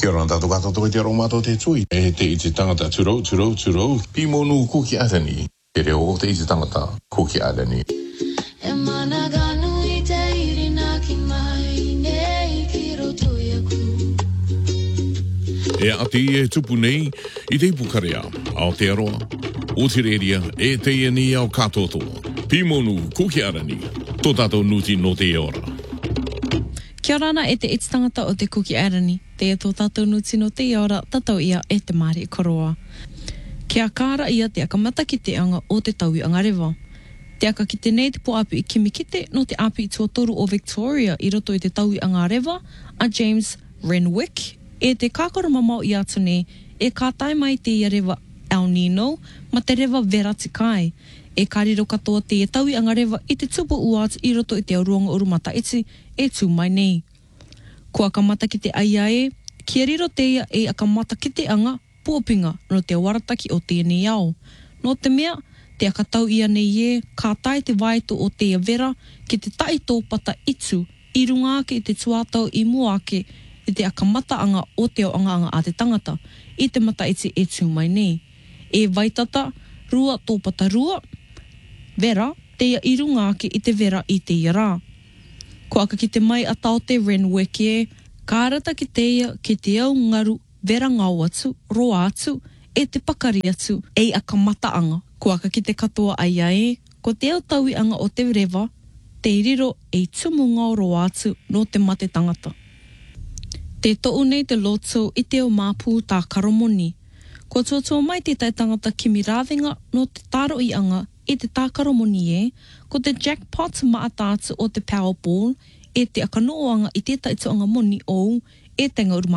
Kia ora tātou katoa te aromato te tui. E te iti tangata turou. Pimonu kuki atani. Te reo o te iti tangata kuki atani. E mana ganu I te irina ki mai nei ki roto iaku. E ati e tupu nei I te pukarea ao te aroa. O te reria e te iani ao katotoa. Pimonu kuki atani. Tō tātou nuti no te ora. Kia rana e te iti tangata o te kuki arani. Te e tō tātou nuti no te ora, tātou ia e te māri koroa. Kia kāra ia te akamata ki te anga o te tau I angarewa. Te aka ki te nei te po api I Kimikite no te api I tuatoru o Victoria I roto I te tau I angarewa, a James Renwick. E te kākora mamau I atu ne, e kātai mai te ia rewa El Nino, ma te rewa Vera Tikai. E kāriro katoa te e tau I angarewa I te tupu uat I roto I te auruanga urumata iti e tū mai nei. Ko akamata ki te aiae, kia riro te ia e akamata ki te anga puopinga no te warataki o tēnei au. No te mea, te akatau ia nei e, kātai te waito o te vera ki te tai tōpata itu, I runga ake I te tuatau I mua ake I te akamata anga o te anga a te tangata, I te mata iti e tū mai nei. E waitata, rua tōpata rua, vera, te ia I runga ake I te vera I te ia rā. Ko aka ki te mai a tau te Renwick e, kārata ki te ia ki te au ngaru vera ngau atu, roa atu, e te pakari atu, e akamata anga. Ko aka ki te katoa aia e, ko te au taui anga o te rewa, te riro e tumu ngau roa atu no te mate tangata. Te to'u nei te loto I te o māpū tā karomoni. Ko tōtō mai te tai tangata kimi rāwenga no te tāro I anga I te tā karomoni e, ko te jackpot maatātu o te Powerball, e te akanoanga I te taitoanga moni o e tenga urumata.